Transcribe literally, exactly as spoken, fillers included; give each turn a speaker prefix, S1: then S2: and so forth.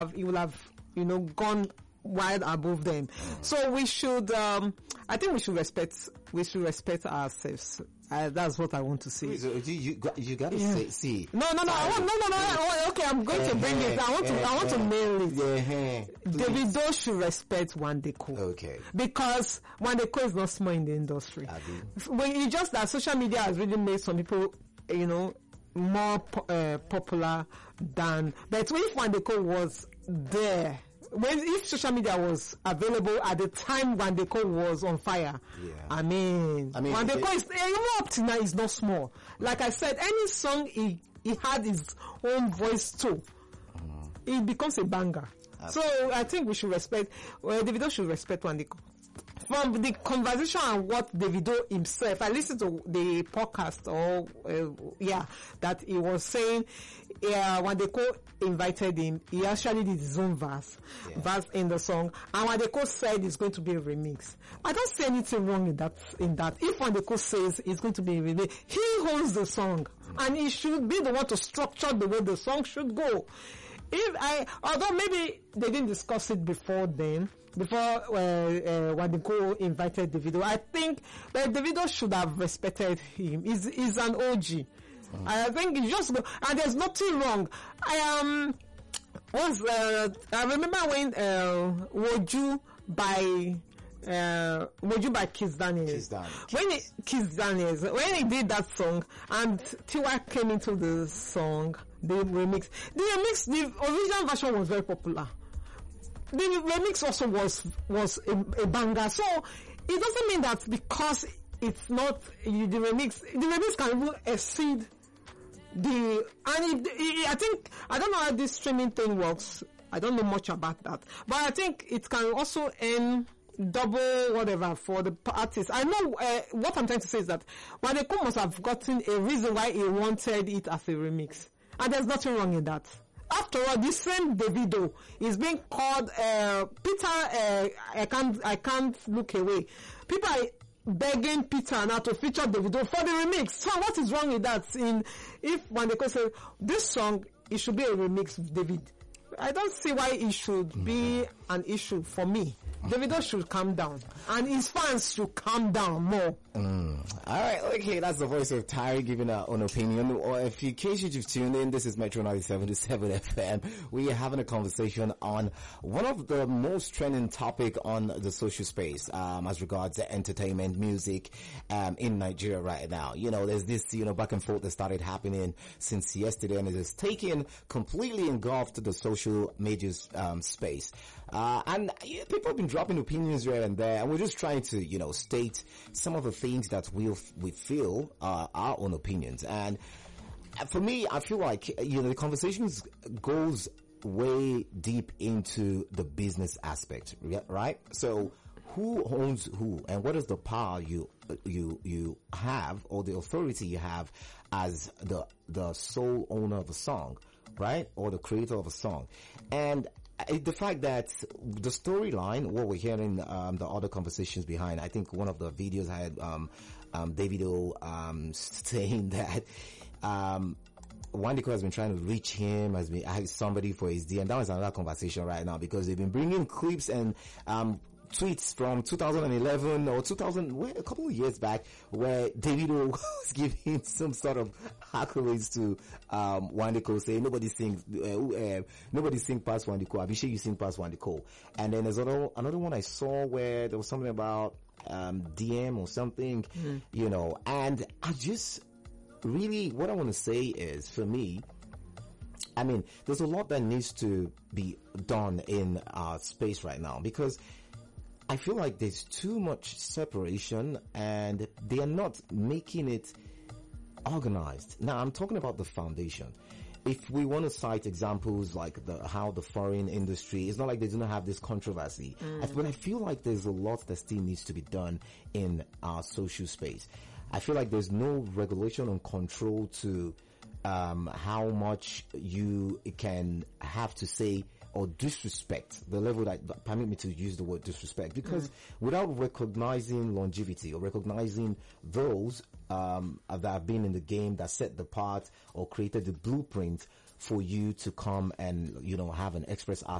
S1: he will have, you know, gone wide above them. Mm. So we should, um, I think we should respect, we should respect ourselves. Uh, that's what I want to say.
S2: So you, you, you gotta
S1: yeah.
S2: say, see.
S1: No, no, no, I want, no, no, no, I, okay, I'm going to bring it. I want to, I want to nail it. Davido should respect Wandeko.
S2: Okay.
S1: Because Wandeko is not small in the industry. When it's just that social media has really made some people, you know, more po- uh, popular than, but if Wandeko was there, when if social media was available at the time Wandeko was on fire,
S2: yeah.
S1: I mean, I mean Wandeko is even up to now is not small. Like I said, any song he he had his own voice too, mm. it becomes a banger. Absolutely. So I think we should respect. Well, Davido should respect Wandeko. From the conversation and what Davido himself, I listened to the podcast, or uh, yeah, that he was saying, yeah, when Wandeko invited him, he actually did his own verse, yeah. verse in the song, and Wandeko said it's going to be a remix. I don't see anything wrong in that. In that, if Wandeko says it's going to be a remix, he owns the song, mm. and he should be the one to structure the way the song should go. If I, although maybe they didn't discuss it before then, before uh, uh, Wandeko invited Davido, I think that Davido should have respected him. He's, he's an O G. Mm. I think he just go, and there's nothing wrong. I um was uh, I remember when uh, Woju by uh Woju by Kiss Daniels.
S2: Kiss Daniels.
S1: When he, Kiss Daniels, when he did that song and Tiwa came into the song, the remix, the remix, the original version was very popular. The remix also was was a, a banger. So it doesn't mean that because it's not the remix, the remix can even exceed the, and it, it, I think, I don't know how this streaming thing works. I don't know much about that, but I think it can also earn double whatever for the artist. I know uh, what I'm trying to say is that Wandeko must have gotten a reason why he wanted it as a remix, and there's nothing wrong in that. After all, this same Davido is being called uh, Peter. Uh, I can't, I can't look away. People are begging Peter now to feature Davido for the remix. So what is wrong with that? In if Wandeko says this song, it should be a remix of David. I don't see why it should be an issue for me. Davido should calm down, and his fans should calm down more.
S2: Mm. All right, okay, that's the voice of Tyre giving her own opinion. Or if in case you've tuned in, this is Metro ninety-seven point seven F M. We are having a conversation on one of the most trending topic on the social space, um, as regards to entertainment, music, um, in Nigeria right now. You know, there's this, you know, back and forth that started happening since yesterday, and it has taken completely engulfed the social media um, space. Uh, and yeah, people have been dropping opinions here and there, and we're just trying to, you know, state some of the things that we we feel are our own opinions. And for me, I feel like, you know, the conversation goes way deep into the business aspect, right? So who owns who, and what is the power you you you have, or the authority you have as the the sole owner of a song, right, or the creator of a song? And the fact that the storyline, what we're hearing, um, the other conversations behind, I think one of the videos I had, um, um, Davido, um, saying that, um, Wandeko has been trying to reach him, has been, has somebody for his D M. That was another conversation right now, because they've been bringing clips and, um, tweets from two thousand eleven or two thousand, well, a couple of years back, where Davido was giving some sort of accolades to um Wandeko, saying nobody sings, uh, uh, nobody sings past Wandeko. I'm sure you sing past Wandeko. And then there's another another one I saw where there was something about um D M or something, mm-hmm. you know. And I just really, what I want to say is, for me, I mean, there's a lot that needs to be done in our space right now, because I feel like there's too much separation and they are not making it organized. Now, I'm talking about the foundation. If we want to cite examples like the how the foreign industry, it's not like they do not have this controversy. Mm. I, but I feel like there's a lot that still needs to be done in our social space. I feel like there's no regulation and control to um, how much you can have to say or disrespect, the level that, that permit me to use the word disrespect, because mm. without recognizing longevity or recognizing those um, that have been in the game, that set the path or created the blueprint for you to come and, you know, have an express